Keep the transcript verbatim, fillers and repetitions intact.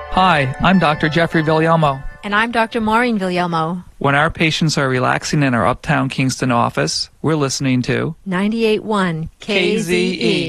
Hi, I'm Doctor Jeffrey Villalmo. And I'm Doctor Maureen Villalmo. When our patients are relaxing in our Uptown Kingston office, we're listening to ninety-eight point one K Z E.